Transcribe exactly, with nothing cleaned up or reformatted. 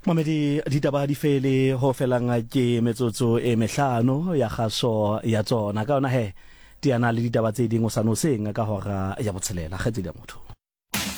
Mamedi ditaba di fele ho felanga ke metsotso e mehlano ya kgaso ya tsona ka ona he di ana le ditaba tse ding o sa no senga ka hora ya botshelela kgetsi ya motho.